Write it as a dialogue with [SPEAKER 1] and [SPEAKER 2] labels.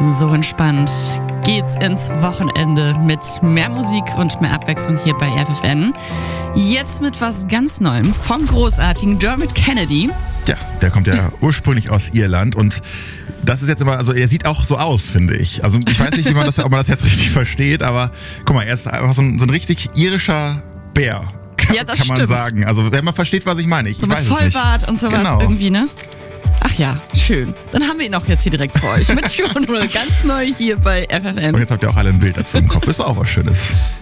[SPEAKER 1] So entspannt geht's ins Wochenende mit mehr Musik und mehr Abwechslung hier bei FFN. Jetzt mit was ganz Neuem vom großartigen Dermot Kennedy.
[SPEAKER 2] Ja, der kommt ja ursprünglich aus Irland und das ist jetzt immer, also er sieht auch so aus, finde ich. Also ich weiß nicht, ob man das jetzt richtig versteht, aber guck mal, er ist einfach so ein richtig irischer Bär.
[SPEAKER 1] Ja, das
[SPEAKER 2] kann man
[SPEAKER 1] stimmt.
[SPEAKER 2] sagen. Also wenn man versteht, was ich meine.
[SPEAKER 1] So mit Vollbart und sowas irgendwie, ne? Ach ja, schön. Dann haben wir ihn auch jetzt hier direkt vor euch mit Funeral, ganz neu hier bei FFN.
[SPEAKER 2] Und jetzt habt ihr auch alle ein Bild dazu im Kopf. Ist auch was Schönes.